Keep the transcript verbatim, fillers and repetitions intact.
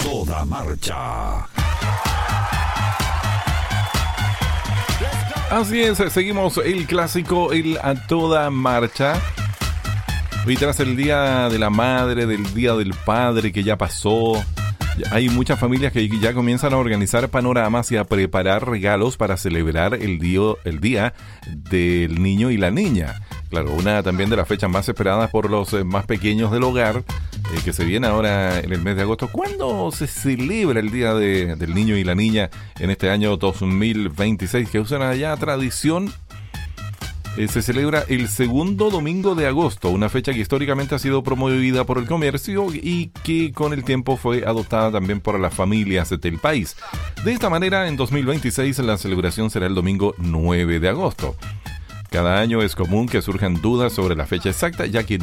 toda marcha. Así es, seguimos el clásico, el a toda marcha. Hoy tras el Día de la Madre, del Día del Padre que ya pasó, hay muchas familias que ya comienzan a organizar panoramas y a preparar regalos para celebrar el día, el día del niño y la niña. Claro, una también de las fechas más esperadas por los eh, más pequeños del hogar, eh, que se viene ahora en el mes de agosto. ¿Cuándo se celebra el Día de, del Niño y la Niña en este año dos mil veintiséis? Que es una ya tradición. Eh, se celebra el segundo domingo de agosto, una fecha que históricamente ha sido promovida por el comercio y que con el tiempo fue adoptada también por las familias del país. De esta manera, en dos mil veintiséis la celebración será el domingo nueve de agosto. Cada año es común que surjan dudas sobre la fecha exacta, ya que